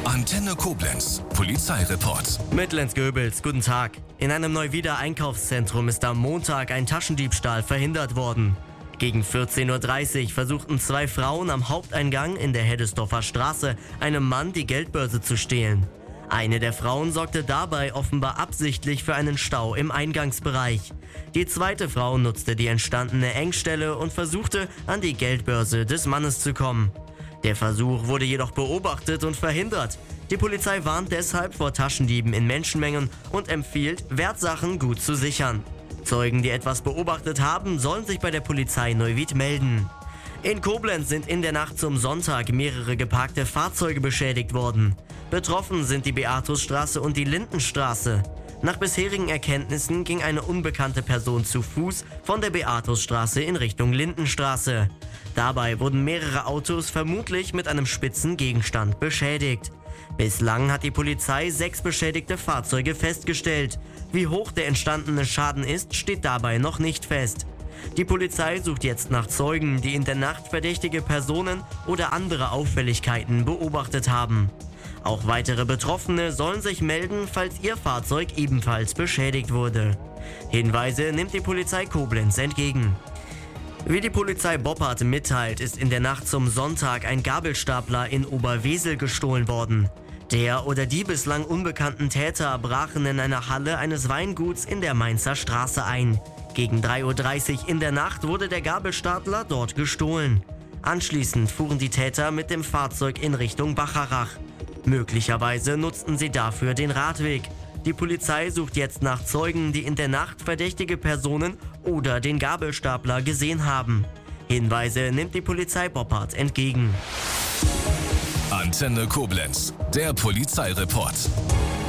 Antenne Koblenz, Polizeireport. Mit Lenz Goebels, guten Tag. In einem Neuwieder-Einkaufszentrum ist am Montag ein Taschendiebstahl verhindert worden. Gegen 14:30 Uhr versuchten zwei Frauen am Haupteingang in der Heddesdorfer Straße einem Mann die Geldbörse zu stehlen. Eine der Frauen sorgte dabei offenbar absichtlich für einen Stau im Eingangsbereich. Die zweite Frau nutzte die entstandene Engstelle und versuchte, an die Geldbörse des Mannes zu kommen. Der Versuch wurde jedoch beobachtet und verhindert. Die Polizei warnt deshalb vor Taschendieben in Menschenmengen und empfiehlt, Wertsachen gut zu sichern. Zeugen, die etwas beobachtet haben, sollen sich bei der Polizei Neuwied melden. In Koblenz sind in der Nacht zum Sonntag mehrere geparkte Fahrzeuge beschädigt worden. Betroffen sind die Beatusstraße und die Lindenstraße. Nach bisherigen Erkenntnissen ging eine unbekannte Person zu Fuß von der Beatusstraße in Richtung Lindenstraße. Dabei wurden mehrere Autos vermutlich mit einem spitzen Gegenstand beschädigt. Bislang hat die Polizei 6 beschädigte Fahrzeuge festgestellt. Wie hoch der entstandene Schaden ist, steht dabei noch nicht fest. Die Polizei sucht jetzt nach Zeugen, die in der Nacht verdächtige Personen oder andere Auffälligkeiten beobachtet haben. Auch weitere Betroffene sollen sich melden, falls ihr Fahrzeug ebenfalls beschädigt wurde. Hinweise nimmt die Polizei Koblenz entgegen. Wie die Polizei Boppard mitteilt, ist in der Nacht zum Sonntag ein Gabelstapler in Oberwesel gestohlen worden. Der oder die bislang unbekannten Täter brachen in einer Halle eines Weinguts in der Mainzer Straße ein. Gegen 3:30 Uhr in der Nacht wurde der Gabelstapler dort gestohlen. Anschließend fuhren die Täter mit dem Fahrzeug in Richtung Bacharach. Möglicherweise nutzten sie dafür den Radweg. Die Polizei sucht jetzt nach Zeugen, die in der Nacht verdächtige Personen oder den Gabelstapler gesehen haben. Hinweise nimmt die Polizei Boppard entgegen. Antenne Koblenz, der Polizeireport.